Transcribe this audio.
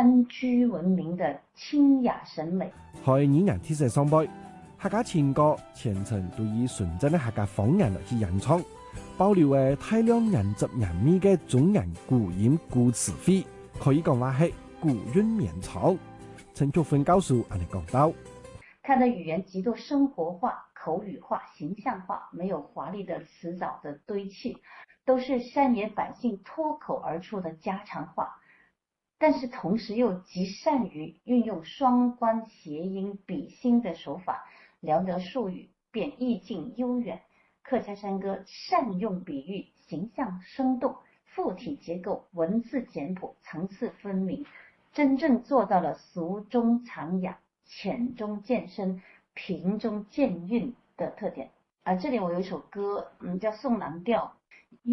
山居闻名的清雅审美。 喺語言體系上邊，客家情歌全程都以純正嘅客家方言嚟去演唱，保留嘅大量原汁原味嘅中原古音古詞彙，可以講話係古韻綿長。陳菊芬教授咁樣講到， 它的語言極度生活化、口語化、形象化，沒有華麗的詞藻的堆砌，都是山野百姓脫口而出的家常話，但是同時又極善於運用雙關諧音比興的手法，寥寥數語便意境悠遠。客家山歌善用比喻，形象生動，賦體結構，文字簡樸，層次分明，真正做到了俗中藏雅、淺中見深、平中見韻的特點。而這裡我有一首歌，叫《送郎調》，